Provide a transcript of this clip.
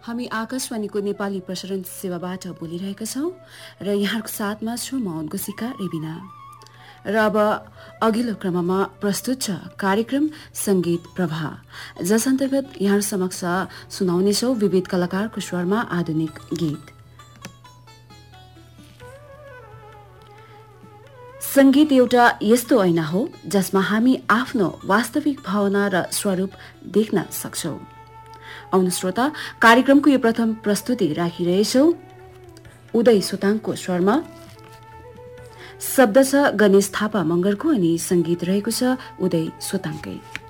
हामी आकाशवाणीको नेपाली प्रसारण सेवाबाट बोलिरहेका छौं र यहाँको साथमा छु म उद्घोषिका रेबिना। र अब अघिल्लो क्रममा प्रस्तुत छ कार्यक्रम संगीत प्रभा, जस अन्तर्गत यहाँ समक्ष सुनाउनेछौं विविध कलाकारको स्वरमा आधुनिक गीत। संगीत एउटा यस्तो ऐना हो जसमा हामी आफ्नो वास्तविक भावना र स्वरूप देख्न सक्छौं। आउनु श्रोता, कार्यक्रमको यो प्रथम प्रस्तुति राखिरहेछौं उदय सोताङको स्वरमा। शब्द छ गणेश थापा मंगरको अनि संगीत रहेको छ उदय सोताङकै।